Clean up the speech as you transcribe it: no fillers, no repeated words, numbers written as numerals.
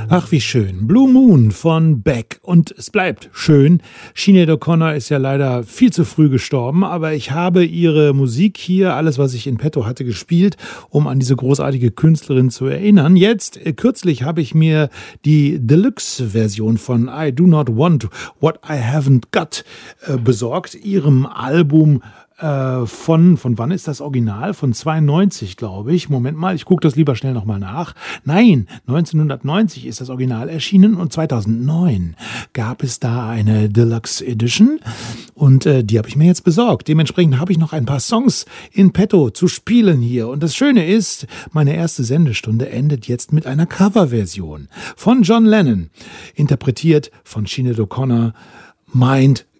Ach, wie schön. Blue Moon von Beck. Und es bleibt schön. Sinead O'Connor ist ja leider viel zu früh gestorben, aber ich habe ihre Musik hier, alles, was ich in petto hatte, gespielt, um an diese großartige Künstlerin zu erinnern. Jetzt, kürzlich, habe ich mir die Deluxe-Version von I Do Not Want What I Haven't Got besorgt, ihrem Album von wann ist das Original? Von 92, glaube ich. Moment mal, ich gucke das lieber schnell nochmal nach. Nein, 1990 ist das Original erschienen und 2009 gab es da eine Deluxe Edition und die habe ich mir jetzt besorgt. Dementsprechend habe ich noch ein paar Songs in petto zu spielen hier. Und das Schöne ist, meine erste Sendestunde endet jetzt mit einer Coverversion von John Lennon, interpretiert von Sinead O'Connor, Mind